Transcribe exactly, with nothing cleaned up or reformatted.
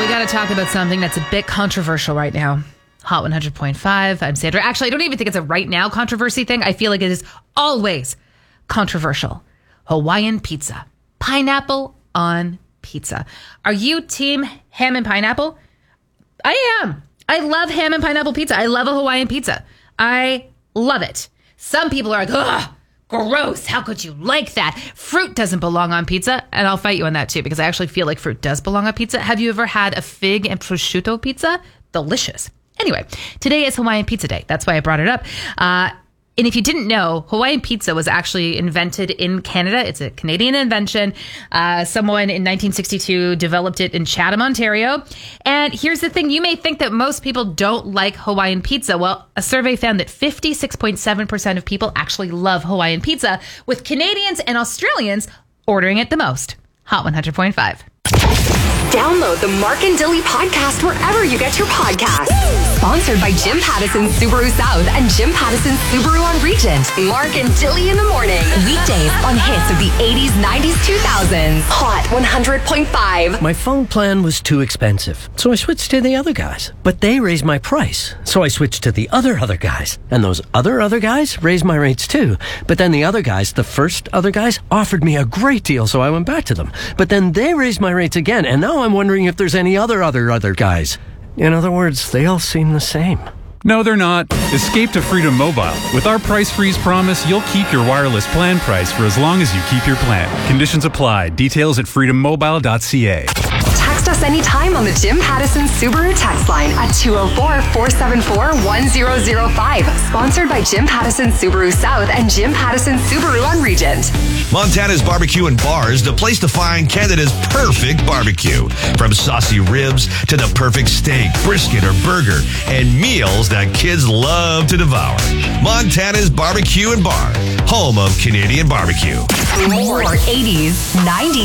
we got to talk about something that's a bit controversial right now. Hot one hundred point five. I'm Sandra. Actually, I don't even think it's a right now controversy thing. I feel like it is always controversial. Hawaiian pizza. Pineapple on pizza. Are you team ham and pineapple? I am. I love ham and pineapple pizza. I love a Hawaiian pizza. I love it. Some people are like, ugh, gross. How could you like that? Fruit doesn't belong on pizza. And I'll fight you on that too, because I actually feel like fruit does belong on pizza. Have you ever had a fig and prosciutto pizza? Delicious. Anyway, today is Hawaiian Pizza Day. That's why I brought it up. Uh, and if you didn't know, Hawaiian pizza was actually invented in Canada. It's a Canadian invention. Uh, someone in nineteen sixty-two developed it in Chatham, Ontario. And here's the thing. You may think that most people don't like Hawaiian pizza. Well, a survey found that fifty-six point seven percent of people actually love Hawaiian pizza, with Canadians and Australians ordering it the most. Hot one hundred point five. Download the Mark and Dilly podcast wherever you get your podcasts. Sponsored by Jim Pattison Subaru South and Jim Pattison Subaru on Regent. Mark and Dilly in the morning. Weekdays on hits of the eighties, nineties, two thousands. Hot one hundred point five. My phone plan was too expensive, so I switched to the other guys. But they raised my price, so I switched to the other other guys. And those other other guys raised my rates too. But then the other guys, the first other guys, offered me a great deal, so I went back to them. But then they raised my rates again, and now I'm wondering if there's any other other other guys. In other words, they all seem the same. No, they're not. Escape to Freedom Mobile. With our price freeze promise, you'll keep your wireless plan price for as long as you keep your plan. Conditions apply. Details at freedom mobile dot c a. Text us anytime on the Jim Pattison Subaru text line at two oh four, four seven four, one oh oh five. Sponsored by Jim Pattison Subaru South and Jim Pattison Subaru on Regent. Montana's Barbecue and Bars, the place to find Canada's perfect barbecue. From saucy ribs to the perfect steak, brisket, or burger, and meals that kids love to devour. Montana's Barbecue and Bar, home of Canadian barbecue. More eighties, nineties.